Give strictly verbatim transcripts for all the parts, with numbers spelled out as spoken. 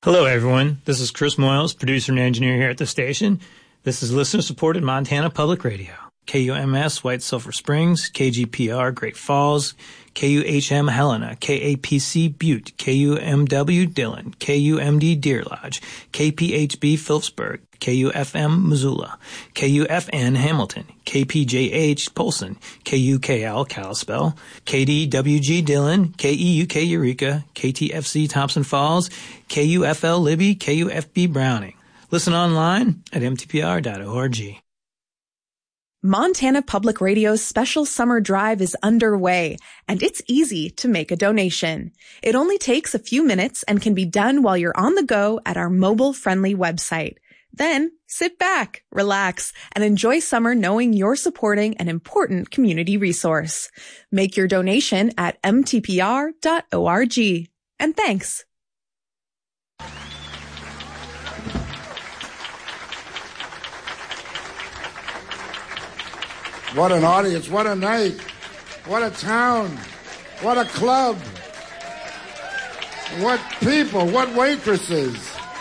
Hello, everyone. This is Chris Moyles, producer and engineer here at the station. This is listener-supported Montana Public Radio. K U M S White Sulphur Springs, K G P R Great Falls, K U H M Helena, K A P C Butte, K U M W Dillon, K U M D Deer Lodge, K P H B Phillipsburg, K U F M Missoula, K U F N Hamilton, K P J H Polson, K U K L Kalispell, K D W G Dillon, K E U K Eureka, K T F C Thompson Falls, K U F L Libby, K U F B Browning. Listen online at m t p r dot org. Montana Public Radio's special summer drive is underway, and it's easy to make a donation. It only takes a few minutes and can be done while you're on the go at our mobile-friendly website. Then, sit back, relax, and enjoy summer knowing you're supporting an important community resource. Make your donation at m t p r dot org. And thanks. What an audience, what a night, what a town, what a club, what people, what waitresses.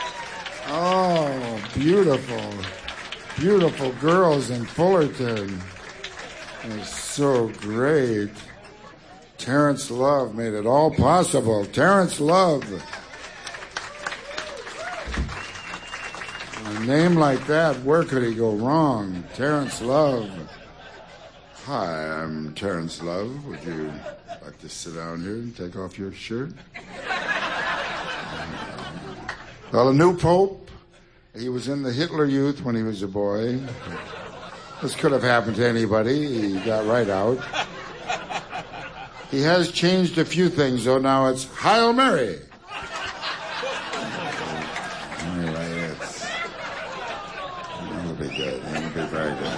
Oh, beautiful, beautiful girls in Fullerton. They're so great. Terrence Love made it all possible. Terrence Love. A name like that, where could he go wrong? Terrence Love. Hi, I'm Terrence Love. Would you like to sit down here and take off your shirt? Well, a new pope. He was in the Hitler Youth when he was a boy. This could have happened to anybody. He got right out. He has changed a few things, though. Now it's Hail Mary. Anyway, it's... It'll be good. It'll be very good.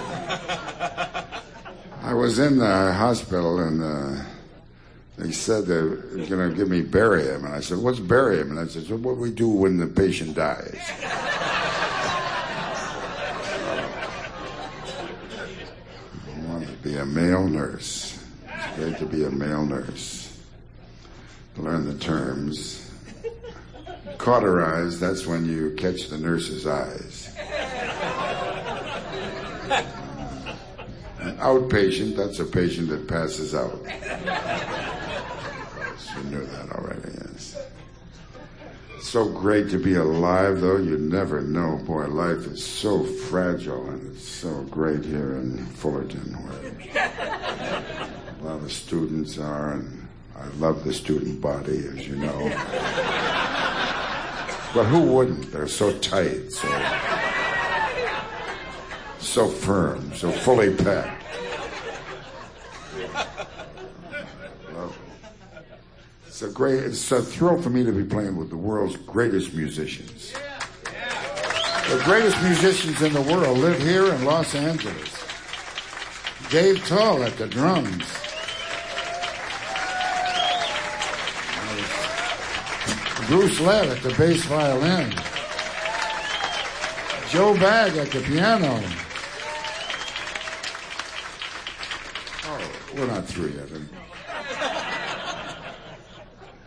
I was in the hospital, and uh, they said they were going to give me barium. And I said, what's barium? And I said, so what we do when the patient dies. I wanted to be a male nurse. It's great to be a male nurse. Learn the terms. Cauterize, that's when you catch the nurse's eyes. An outpatient, that's a patient that passes out. You knew that already, yes. So great to be alive, though. You never know. Boy, life is so fragile, and it's so great here in Fullerton, where a lot of students are, and I love the student body, as you know. But who wouldn't? They're so tight, so... so firm, so fully packed. Well, it's a great, it's a thrill for me to be playing with the world's greatest musicians. The greatest musicians in the world live here in Los Angeles. Dave Tull at the drums. Bruce Lett at the bass violin. Joe Bagg at the piano. Oh, we're not through yet.